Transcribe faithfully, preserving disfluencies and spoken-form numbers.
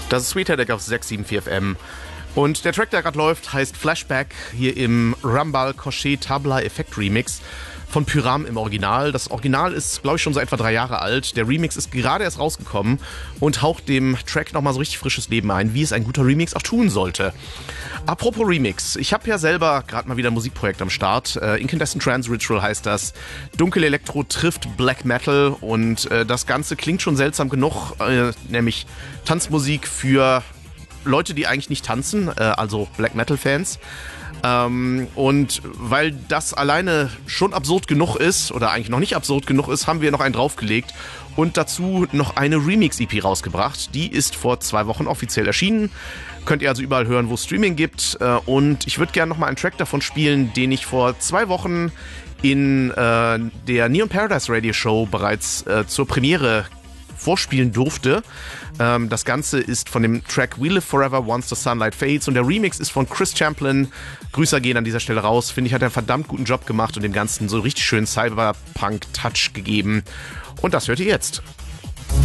Das ist Sweet Headache auf sechs sieben vier F M. Und der Track, der gerade läuft, heißt Flashback, hier im Rambal Cochet Tabla Effekt Remix von Pyram im Original. Das Original ist, glaube ich, schon so etwa drei Jahre alt. Der Remix ist gerade erst rausgekommen und haucht dem Track nochmal so richtig frisches Leben ein, wie es ein guter Remix auch tun sollte. Apropos Remix, ich habe ja selber gerade mal wieder ein Musikprojekt am Start. Äh, Incandescent Trance Ritual heißt das. Dunkel Elektro trifft Black Metal und äh, das Ganze klingt schon seltsam genug, äh, nämlich Tanzmusik für Leute, die eigentlich nicht tanzen, äh, also Black Metal Fans. Ähm, und weil das alleine schon absurd genug ist, oder eigentlich noch nicht absurd genug ist, haben wir noch einen draufgelegt und dazu noch eine Remix-E P rausgebracht. Die ist vor zwei Wochen offiziell erschienen. Könnt ihr also überall hören, wo es Streaming gibt. Äh, und ich würde gerne noch mal einen Track davon spielen, den ich vor zwei Wochen in äh, der Neon Paradise Radio Show bereits äh, zur Premiere vorspielen durfte. Ähm, das Ganze ist von dem Track We Live Forever Once the Sunlight Fades und der Remix ist von Chris Champlin. Grüße gehen an dieser Stelle raus. Finde ich, hat er einen verdammt guten Job gemacht und dem Ganzen so richtig schönen Cyberpunk-Touch gegeben. Und das hört ihr jetzt.